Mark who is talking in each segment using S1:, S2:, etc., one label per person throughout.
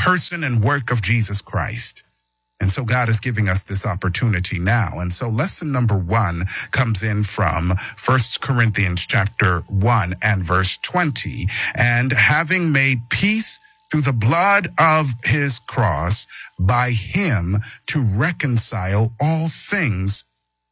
S1: person and work of Jesus Christ. And so God is giving us this opportunity now. And so lesson number 1 comes in from 1 Corinthians chapter 1 and verse 20. And having made peace through the blood of his cross, by him to reconcile all things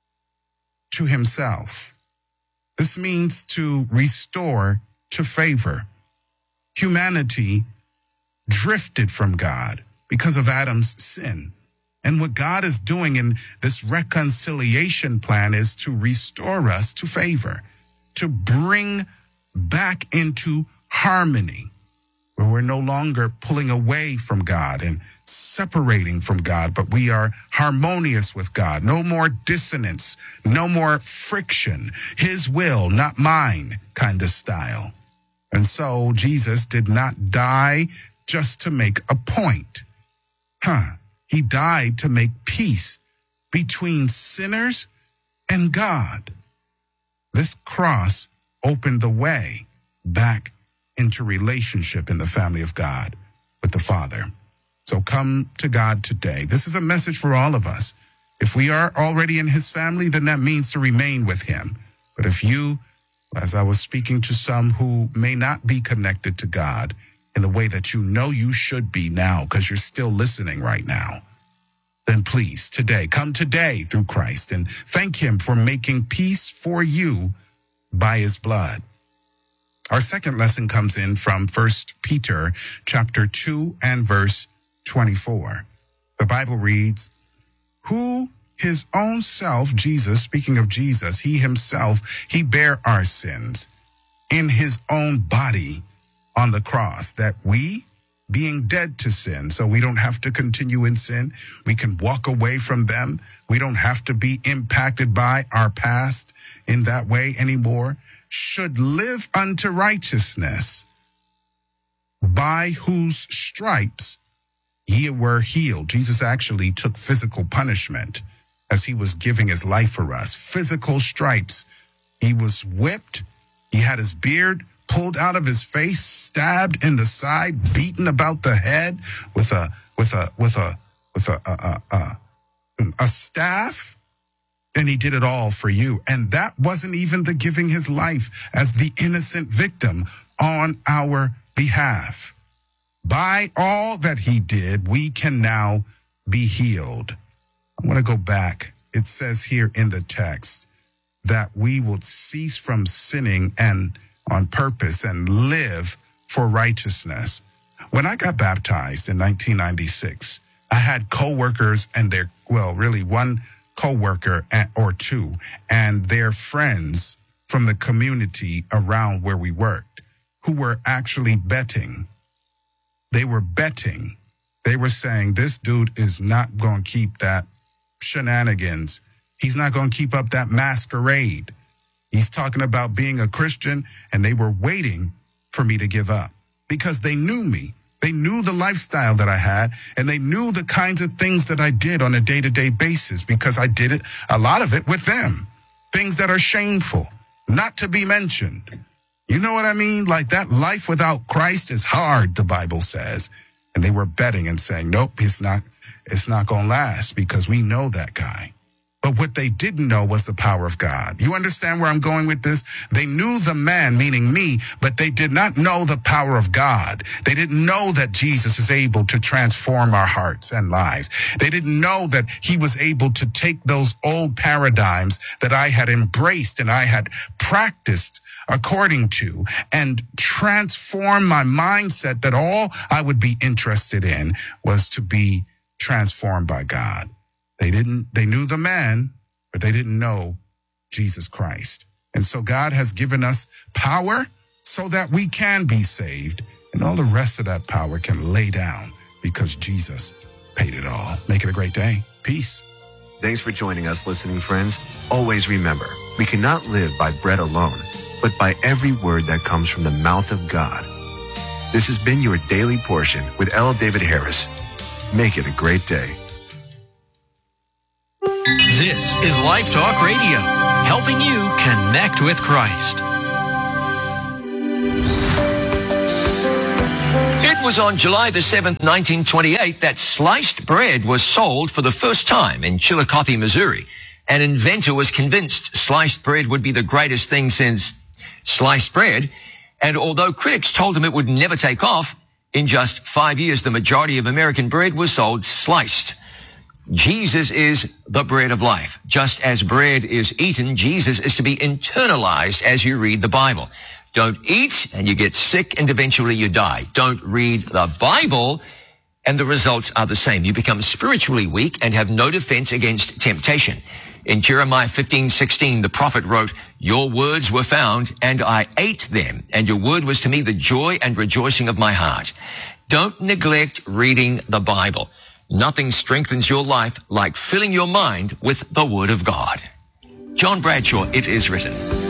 S1: to himself. This means to restore to favor. Humanity drifted from God because of Adam's sin. And what God is doing in this reconciliation plan is to restore us to favor, to bring back into harmony, where we're no longer pulling away from God and separating from God, but we are harmonious with God. No more dissonance, no more friction. His will, not mine kind of style. And so Jesus did not die just to make a point. He died to make peace between sinners and God. This cross opened the way back into relationship in the family of God with the Father. So come to God today. This is a message for all of us. If we are already in his family, then that means to remain with him. But if you, as I was speaking to some who may not be connected to God in the way that you know you should be now, because you're still listening right now, then please, today, come today through Christ and thank him for making peace for you by his blood. Our second lesson comes in from 1 Peter chapter 2 and verse 24. The Bible reads, who his own self, Jesus, speaking of Jesus, he himself, he bare our sins in his own body on the cross, that we, being dead to sin, so we don't have to continue in sin, we can walk away from them. We don't have to be impacted by our past in that way anymore. Should live unto righteousness, by whose stripes ye were healed. Jesus actually took physical punishment as he was giving his life for us. Physical stripes. He was whipped. He had his beard pulled out of his face, stabbed in the side, beaten about the head with a staff. And he did it all for you. And that wasn't even the giving his life as the innocent victim on our behalf. By all that he did, we can now be healed. I want to go back. It says here in the text that we will cease from sinning and on purpose and live for righteousness. When I got baptized in 1996, I had coworkers and really one coworker or two and their friends from the community around where we worked who were actually betting. They were betting. They were saying, this dude is not going to keep that shenanigans. He's not going to keep up that masquerade. He's talking about being a Christian, and they were waiting for me to give up because they knew me. They knew the lifestyle that I had, and they knew the kinds of things that I did on a day-to-day basis because I did it, a lot of it with them. Things that are shameful, not to be mentioned. You know what I mean? Like that life without Christ is hard, the Bible says. And they were betting and saying, nope, it's not going to last because we know that guy. But what they didn't know was the power of God. You understand where I'm going with this? They knew the man, meaning me, but they did not know the power of God. They didn't know that Jesus is able to transform our hearts and lives. They didn't know that he was able to take those old paradigms that I had embraced and I had practiced according to and transform my mindset that all I would be interested in was to be transformed by God. They knew the man, but they didn't know Jesus Christ. And so God has given us power so that we can be saved. And all the rest of that power can lay down because Jesus paid it all. Make it a great day. Peace.
S2: Thanks for joining us, listening friends. Always remember, we cannot live by bread alone, but by every word that comes from the mouth of God. This has been your Daily Portion with L. David Harris. Make it a great day.
S3: This is Life Talk Radio, helping you connect with Christ. It
S4: was on July the 7th, 1928, that sliced bread was sold for the first time in Chillicothe, Missouri. An inventor was convinced sliced bread would be the greatest thing since sliced bread. And although critics told him it would never take off, in just 5 years, the majority of American bread was sold sliced. Jesus is the bread of life. Just as bread is eaten, Jesus is to be internalized as you read the Bible. Don't eat and you get sick and eventually you die. Don't read the Bible and the results are the same. You become spiritually weak and have no defense against temptation. In Jeremiah 15:16, the prophet wrote, "Your words were found, and I ate them, and your word was to me the joy and rejoicing of my heart." Don't neglect reading the Bible. Nothing strengthens your life like filling your mind with the Word of God. John Bradshaw, It Is Written.